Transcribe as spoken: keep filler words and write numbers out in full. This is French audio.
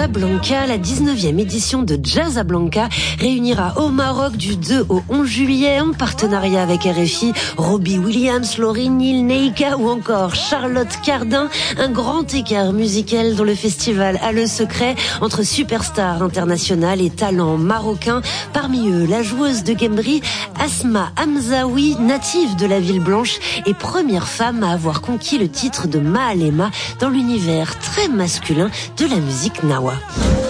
Casablanca, la dix-neuvième édition de Jazzablanca réunira au Maroc du deux au onze juillet en partenariat avec R F I, Robbie Williams, Lauryn Hill, Neika ou encore Charlotte Cardin. Un grand écart musical dans le festival a le secret entre superstars internationales et talents marocains. Parmi eux, la joueuse de Guembri, Asma Hamzaoui, native de la Ville Blanche et première femme à avoir conquis le titre de Maalema dans l'univers très masculin de la musique Nawa.